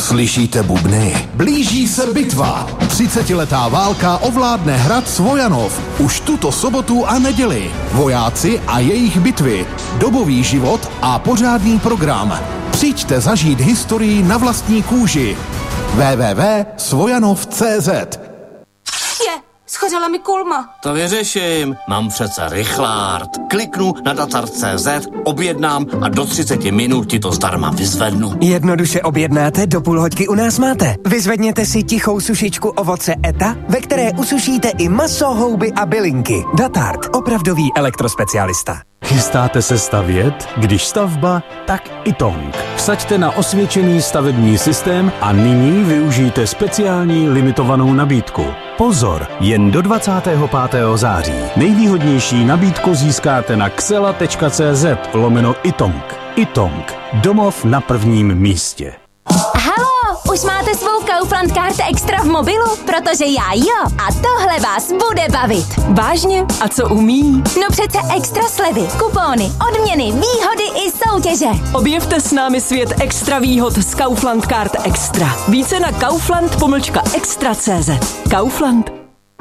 Slyšíte bubny? Blíží se bitva. 30letá válka ovládne hrad Svojanov. Už tuto sobotu a neděli. Vojáci a jejich bitvy. Dobový život a pořádný program. Přijďte zažít historii na vlastní kůži. www.svojanov.cz. Schořela mi kulma. To vyřeším. Mám přece rychlárd. Kliknu na datar.cz, objednám a do 30 minut ti to zdarma vyzvednu. Jednoduše objednáte, do půl hoďky u nás máte. Vyzvedněte si tichou sušičku ovoce ETA, ve které usušíte i maso, houby a bylinky. Datart, opravdový elektrospecialista. Chystáte se stavět? Když stavba, tak Itong. Vsaďte na osvědčený stavební systém a nyní využijte speciální limitovanou nabídku. Pozor, jen do 25. září. Nejvýhodnější nabídku získáte na xela.cz/Itong. Itong. Domov na prvním místě. Halo, už máte svou Kaufland Card Extra v mobilu? Protože já jo. A tohle vás bude bavit. Vážně? A co umí? No přece extra slevy, kupóny, odměny, výhody i soutěže. Objevte s námi svět extra výhod z Kaufland Card Extra. Více na kaufland.extra.cz. Kaufland.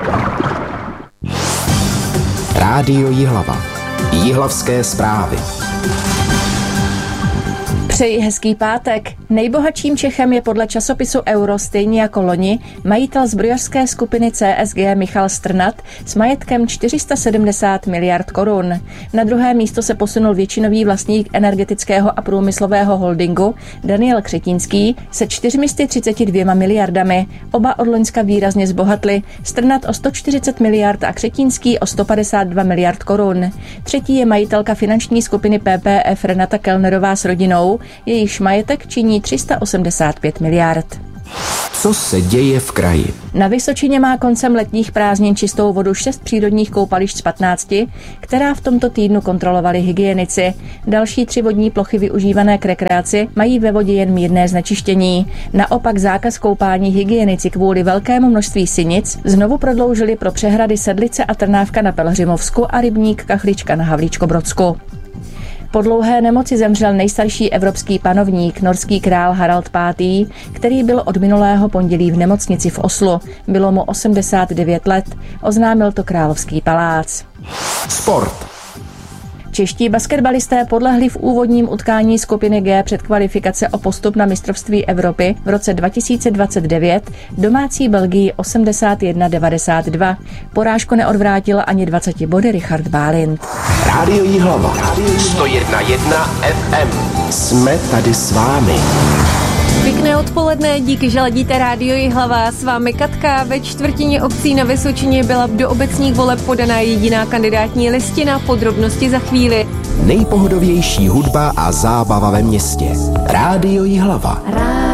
Rádio Jihlava. Jihlavské zprávy. Přeji hezký pátek. Nejbohatším Čechem je podle časopisu Euro stejně jako loni majitel zbrojařské skupiny CSG Michal Strnad s majetkem 470 miliard korun. Na druhé místo se posunul většinový vlastník energetického a průmyslového holdingu Daniel Křetínský se 432 miliardami. Oba od loňska výrazně zbohatli. Strnad o 140 miliard a Křetínský o 152 miliard korun. Třetí je majitelka finanční skupiny PPF Renata Kellnerová s rodinou, jejíž majetek činí 385 miliard. Co se děje v kraji? Na Vysočině má koncem letních prázdnin čistou vodu 6 přírodních koupališť z 15, která v tomto týdnu kontrolovali hygienici. Další 3 vodní plochy využívané k rekreaci mají ve vodě jen mírné znečištění. Naopak zákaz koupání hygienici kvůli velkému množství sinic znovu prodloužili pro přehrady Sedlice a Trnávka na Pelhřimovsku a rybník Kachlička na Havlíčkobrodsku. Po dlouhé nemoci zemřel nejstarší evropský panovník, norský král Harald V., který byl od minulého pondělí v nemocnici v Oslu. Bylo mu 89 let, oznámil to Královský palác. Sport. Čeští basketbalisté podlehli v úvodním utkání skupiny G předkvalifikace o postup na mistrovství Evropy v roce 2029 domácí Belgii 81-92. Porážku neodvrátil ani 20 body Richard Bálint. Rádio Jihlava. 101,1 FM. Jsme tady s vámi. Pěkné odpoledne, díky, že ladíte Rádio Jihlava. S vámi Katka. Ve čtvrtině obcí na Vysočině byla do obecních voleb podaná jediná kandidátní listina. Podrobnosti za chvíli. Nejpohodovější hudba a zábava ve městě. Rádio Jihlava.